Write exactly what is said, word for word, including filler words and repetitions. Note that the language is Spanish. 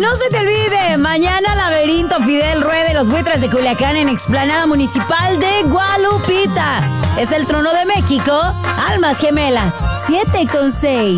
no se te olvide, mañana Laberinto Fidel Ruede, los buitres de Culiacán en Explanada Municipal de Gualupita. Es el Trono de México, Almas Gemelas, siete con seis.